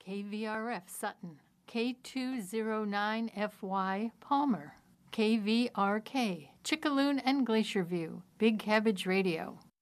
KVRF Sutton, K209FY Palmer, KVRK Chickaloon and Glacier View, Big Cabbage Radio.